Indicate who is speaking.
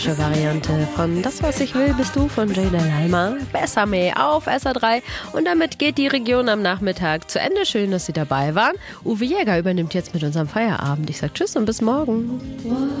Speaker 1: Variante von Das, was ich will, bist du von Jada Lalma. Besser mehr auf SR3. Und damit geht die Region am Nachmittag zu Ende. Schön, dass Sie dabei waren. Uwe Jäger übernimmt jetzt mit unserem Feierabend. Ich sage Tschüss und bis morgen.